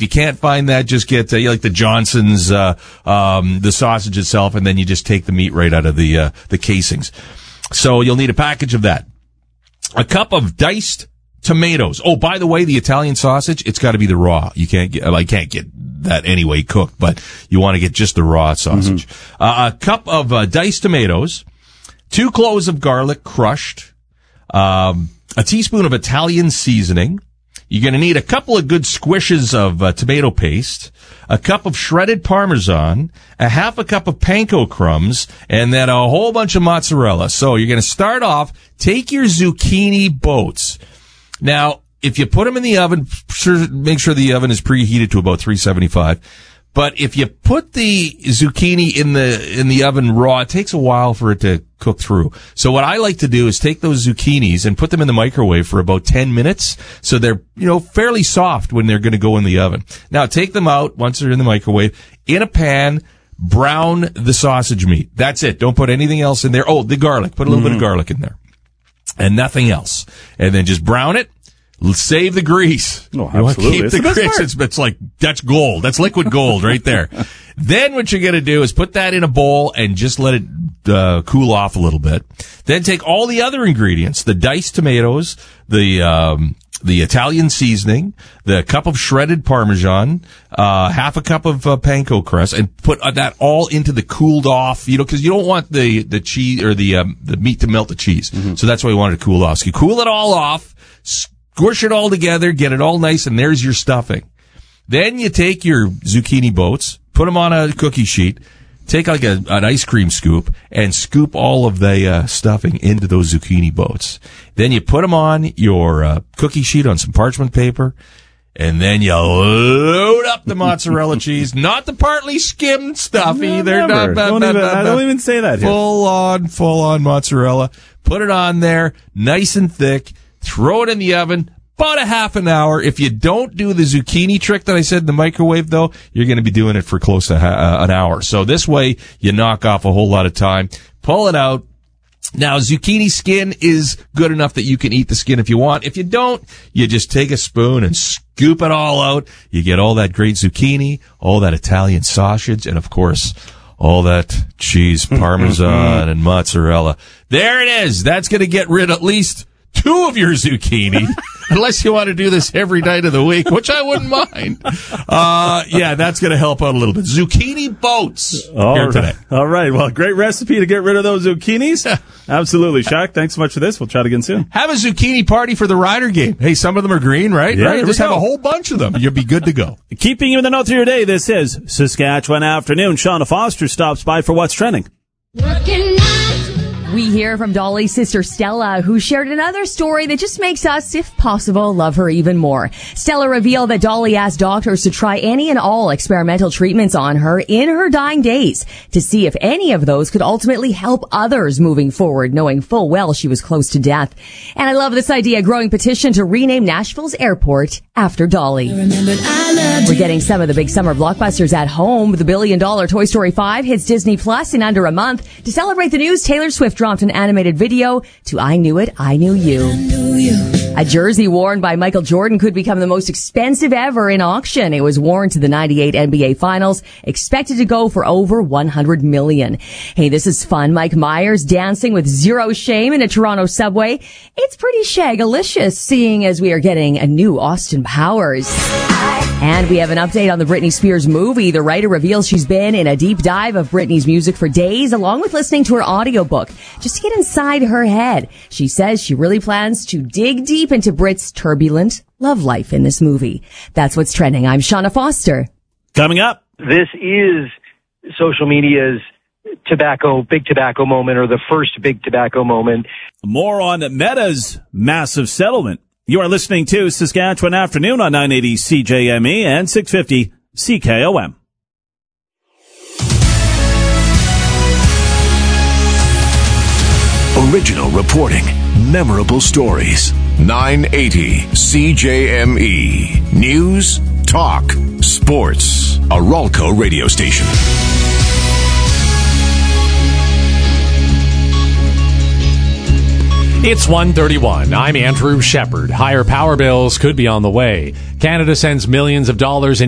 If you can't find that, just get like the Johnson's, the sausage itself, and then you just take the meat right out of the casings. So you'll need a package of that. A cup of diced tomatoes. Oh, by the way, the Italian sausage, it's got to be the raw. I can't get that anyway cooked, but you want to get just the raw sausage. A cup of diced tomatoes, 2 cloves of garlic crushed, a teaspoon of Italian seasoning. You're going to need a couple of good squishes of tomato paste, a cup of shredded Parmesan, a half a cup of panko crumbs, and then a whole bunch of mozzarella. So you're going to start off, take your zucchini boats. Now, if you put them in the oven, make sure the oven is preheated to about 375. But if you put the zucchini in the oven raw, it takes a while for it to cook through. So what I like to do is take those zucchinis and put them in the microwave for about 10 minutes, so they're, fairly soft when they're going to go in the oven. Now take them out once they're in the microwave, in a pan, brown the sausage meat. That's it. Don't put anything else in there. Oh, the garlic. Put a little bit of garlic in there. And nothing else. And then just brown it. Save the grease. Oh, absolutely. Keep the grease. It's like, that's gold. That's liquid gold right there. Then what you're going to do is put that in a bowl and just let it cool off a little bit. Then take all the other ingredients, the diced tomatoes, the Italian seasoning, the cup of shredded Parmesan, half a cup of panko crust, and put that all into the cooled off, because you don't want the cheese or the meat to melt the cheese. So that's why you want it to cool off. So you cool it all off, squish it all together, get it all nice, and there's your stuffing. Then you take your zucchini boats, put them on a cookie sheet, take like an ice cream scoop, and scoop all of the stuffing into those zucchini boats. Then you put them on your cookie sheet on some parchment paper, and then you load up the mozzarella cheese, not the partly skimmed stuff either. Don't even say that here. Full on mozzarella. Put it on there, nice and thick. Throw it in the oven, about a half an hour. If you don't do the zucchini trick that I said in the microwave, though, you're going to be doing it for close to an hour. So this way, you knock off a whole lot of time. Pull it out. Now, zucchini skin is good enough that you can eat the skin if you want. If you don't, you just take a spoon and scoop it all out. You get all that great zucchini, all that Italian sausage, and, of course, all that cheese, Parmesan, and mozzarella. There it is. That's going to get rid at least 2 of your zucchini, unless you want to do this every night of the week, which I wouldn't mind. That's going to help out a little bit. Zucchini boats here today. All right. Well, great recipe to get rid of those zucchinis. Absolutely. Shaq, thanks so much for this. We'll chat again soon. Have a zucchini party for the Rider game. Hey, some of them are green, right? Yeah, right? Just have a whole bunch of them. You'll be good to go. Keeping you in the know through your day, this is Saskatchewan Afternoon. Shauna Foster stops by for What's Trending. We hear from Dolly's sister Stella, who shared another story that just makes us, if possible, love her even more. Stella revealed that Dolly asked doctors to try any and all experimental treatments on her in her dying days to see if any of those could ultimately help others moving forward, knowing full well she was close to death. And I love this idea, a growing petition to rename Nashville's airport after Dolly. We're getting some of the big summer blockbusters at home. The $1 billion Toy Story 5 hits Disney Plus in under a month. To celebrate the news, Taylor Swift dropped an animated video to I Knew It, I Knew You. A jersey worn by Michael Jordan could become the most expensive ever in auction. It was worn to the 98 NBA Finals, expected to go for over $100 million. Hey, this is fun. Mike Myers dancing with zero shame in a Toronto subway. It's pretty shagalicious, seeing as we are getting a new Austin Powers. And we have an update on the Britney Spears movie. The writer reveals she's been in a deep dive of Britney's music for days, along with listening to her audiobook, just to get inside her head. She says she really plans to dig deep into Brit's turbulent love life in this movie. That's what's trending. I'm Shauna Foster. Coming up. This is social media's big tobacco moment, or the first big tobacco moment. More on Meta's massive settlement. You are listening to Saskatchewan Afternoon on 980 CJME and 650 CKOM. Original reporting, memorable stories. 980 CJME. News, talk, sports. A Ralco radio station. It's 1:31. I'm Andrew Shepard. Higher power bills could be on the way. Canada sends millions of dollars in